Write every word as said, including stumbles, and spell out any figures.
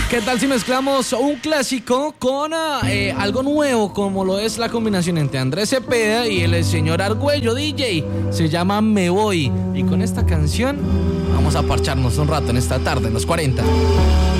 ¿Qué tal si mezclamos un clásico con eh, algo nuevo, como lo es la combinación entre Andrés Cepeda y el señor Argüello D J? Se llama Me Voy. Y con esta canción vamos a parcharnos un rato en esta tarde, en los cuarenta.